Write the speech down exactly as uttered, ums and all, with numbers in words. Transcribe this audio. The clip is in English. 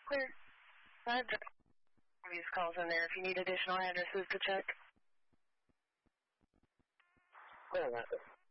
Clear. I have these calls in there if you need additional addresses to check. Clear message.